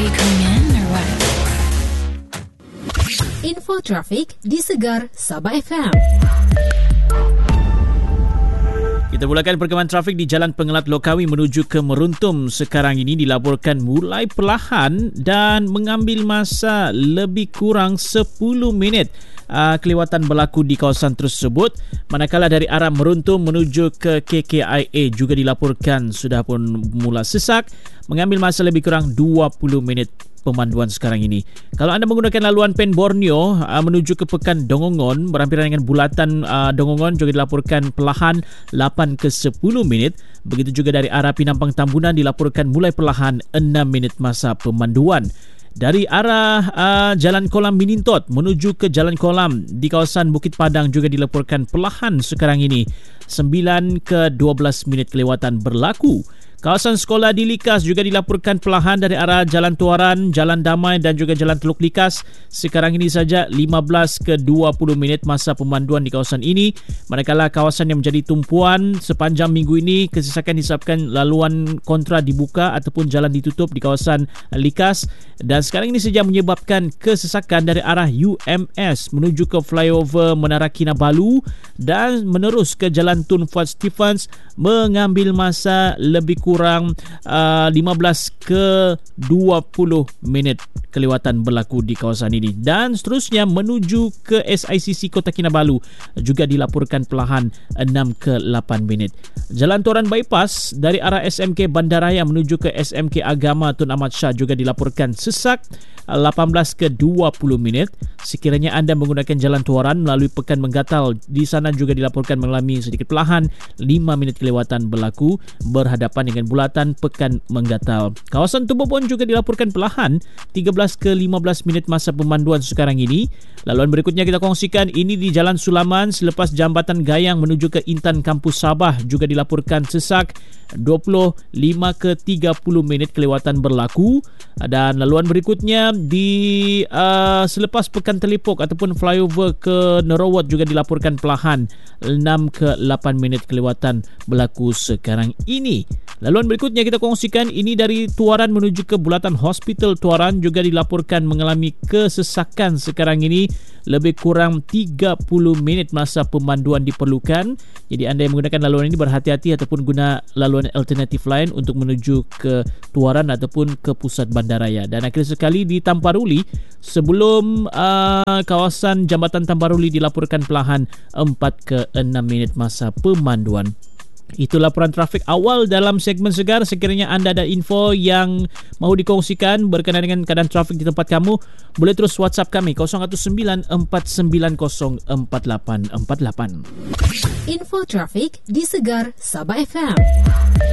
you coming in or what? Info trafik di Segar Sabah FM. Kita mulakan perkembangan trafik di Jalan Pengelat Lokawi menuju ke Meruntum. Sekarang ini dilaporkan mulai perlahan dan mengambil masa lebih kurang 10 minit kelewatan berlaku di kawasan tersebut. Manakala dari arah Meruntum menuju ke KKIA juga dilaporkan sudah pun mula sesak, mengambil masa lebih kurang 20 minit pemanduan sekarang ini. Kalau anda menggunakan laluan Pen Borneo menuju ke Pekan Dongongon berhampiran dengan bulatan Dongongon juga dilaporkan perlahan 8 ke 10 minit. Begitu juga dari arah Pinampang Tambunan dilaporkan mulai perlahan 6 minit masa pemanduan. Dari arah Jalan Kolam Minintot menuju ke Jalan Kolam di kawasan Bukit Padang juga dilaporkan perlahan sekarang ini 9 ke 12 minit kelewatan berlaku. Kawasan sekolah di Likas juga dilaporkan perlahan dari arah Jalan Tuaran, Jalan Damai dan juga Jalan Teluk Likas. Sekarang ini saja 15 ke 20 minit masa pemanduan di kawasan ini. Manakala kawasan yang menjadi tumpuan sepanjang minggu ini kesesakan disebabkan laluan kontra dibuka ataupun jalan ditutup di kawasan Likas. Dan sekarang ini saja menyebabkan kesesakan dari arah UMS menuju ke flyover Menara Kinabalu dan menerus ke Jalan Tun Fuad Stephens mengambil masa lebih kurang 15 ke 20 minit kelewatan berlaku di kawasan ini. Dan seterusnya menuju ke SICC Kota Kinabalu juga dilaporkan perlahan 6 ke 8 minit. Jalan Toran Bypass dari arah SMK Bandaraya menuju ke SMK Agama Tun Ahmad Shah juga dilaporkan sesak 18 ke 20 minit. Sekiranya anda menggunakan Jalan Tuaran melalui Pekan Menggatal, di sana juga dilaporkan mengalami sedikit perlahan 5 minit kelewatan berlaku berhadapan dengan bulatan Pekan Menggatal. Kawasan Tubuh Pon juga dilaporkan perlahan 13 ke 15 minit masa pemanduan sekarang ini. Laluan berikutnya kita kongsikan ini di Jalan Sulaman selepas Jambatan Gayang menuju ke Intan Kampus Sabah juga dilaporkan sesak 25 ke 30 minit kelewatan berlaku. Dan laluan berikutnya di selepas Pekan Telipok ataupun flyover ke Nerawat juga dilaporkan perlahan 6 ke 8 minit kelewatan berlaku sekarang ini. Laluan berikutnya kita kongsikan ini dari Tuaran menuju ke Bulatan Hospital Tuaran juga dilaporkan mengalami kesesakan sekarang ini. Lebih kurang 30 minit masa pemanduan diperlukan. Jadi anda yang menggunakan laluan ini berhati-hati ataupun guna laluan alternatif lain untuk menuju ke Tuaran ataupun ke pusat bandaraya. Dan akhir sekali di Tamparuli sebelum kawasan Jambatan Tamparuli dilaporkan perlahan 4 ke 6 minit masa pemanduan. Itu laporan trafik awal dalam segmen Segar. Sekiranya anda ada info yang mahu dikongsikan berkenaan dengan keadaan trafik di tempat kamu, boleh terus WhatsApp kami 0194904848. Info trafik di Segar Sabah FM.